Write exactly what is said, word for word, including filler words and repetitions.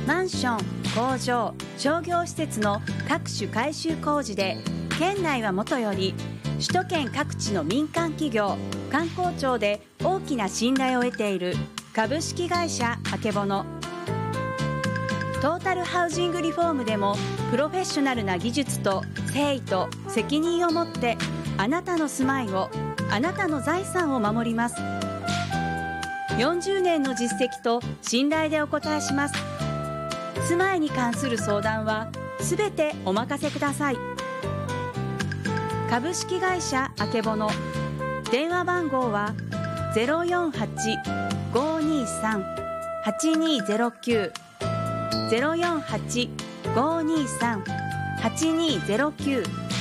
マンション、工場、商業施設の各種改修工事で県内はもとより首都圏各地の民間企業、官公庁で大きな信頼を得ている株式会社あけぼの。トータルハウジングリフォームでもプロフェッショナルな技術と誠意と責任を持ってあなたの住まいを、あなたの財産を守ります。よんじゅうねんの実績と信頼でお答えします。住まいに関する相談はすべてお任せください。株式会社あけぼの、電話番号は ゼロよんはち ごーにーさん はちにーゼロきゅう ゼロよんはち ごーにーさん はちにーゼロきゅう